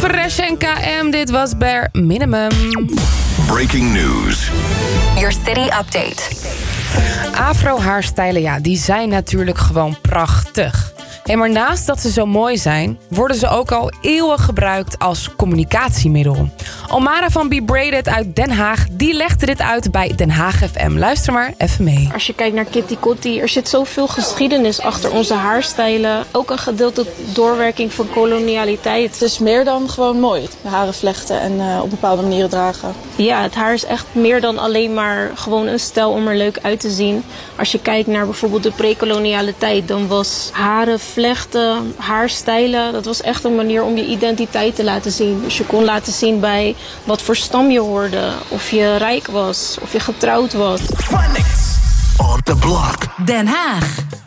Fresh en KM, dit was Bare Minimum. Breaking news. Your city update. Afro-haarstijlen, ja, die zijn natuurlijk gewoon prachtig. Maar naast dat ze zo mooi zijn, worden ze ook al eeuwen gebruikt als communicatiemiddel. Omara van Be Braided uit Den Haag, die legde dit uit bij Den Haag FM. Luister maar even mee. Als je kijkt naar Kitty Kotti, er zit zoveel geschiedenis achter onze haarstijlen. Ook een gedeelte doorwerking van kolonialiteit. Het is meer dan gewoon mooi, de haren vlechten en op bepaalde manieren dragen. Ja, het haar is echt meer dan alleen maar gewoon een stijl om er leuk uit te zien. Als je kijkt naar bijvoorbeeld de pre-koloniale tijd, dan was haren, vlechten, haarstijlen, dat was echt een manier om je identiteit te laten zien. Dus je kon laten zien bij wat voor stam je hoorde, of je rijk was, of je getrouwd was. Phonics on the block. Den Haag.